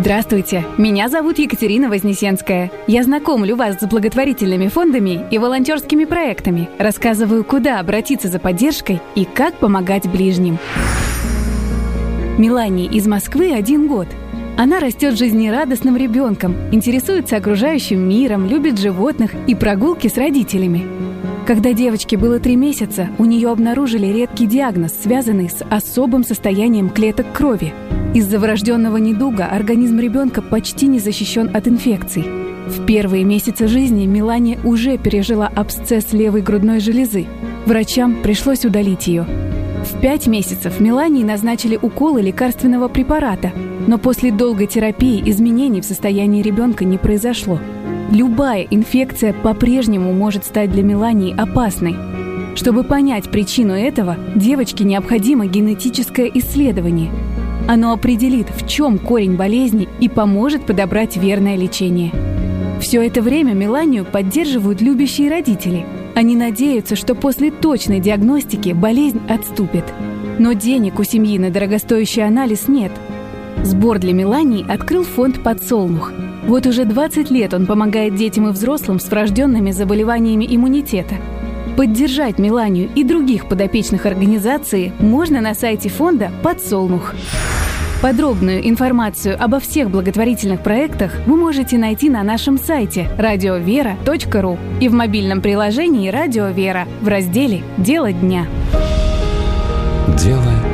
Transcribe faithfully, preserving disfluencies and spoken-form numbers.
Здравствуйте, меня зовут Екатерина Вознесенская. Я знакомлю вас с благотворительными фондами и волонтерскими проектами, рассказываю, куда обратиться за поддержкой и как помогать ближним. Мелании из Москвы один год. Она растет жизнерадостным ребенком, интересуется окружающим миром, любит животных и прогулки с родителями. Когда девочке было три месяца, у нее обнаружили редкий диагноз, связанный с особым состоянием клеток крови. Из-за врожденного недуга организм ребенка почти не защищен от инфекций. В первые месяцы жизни Мелания уже пережила абсцесс левой грудной железы. Врачам пришлось удалить ее. В пять месяцев Мелании назначили уколы лекарственного препарата, но после долгой терапии изменений в состоянии ребенка не произошло. Любая инфекция по-прежнему может стать для Мелании опасной. Чтобы понять причину этого, девочке необходимо генетическое исследование. Оно определит, в чем корень болезни и поможет подобрать верное лечение. Все это время Меланию поддерживают любящие родители. Они надеются, что после точной диагностики болезнь отступит. Но денег у семьи на дорогостоящий анализ нет. Сбор для Мелании открыл фонд «Подсолнух». Вот уже двадцать лет он помогает детям и взрослым с врожденными заболеваниями иммунитета. Поддержать Меланию и других подопечных организаций можно на сайте фонда «Подсолнух». Подробную информацию обо всех благотворительных проектах вы можете найти на нашем сайте радио вера точка ру и в мобильном приложении «Радио Вера» в разделе «Дело дня». Дело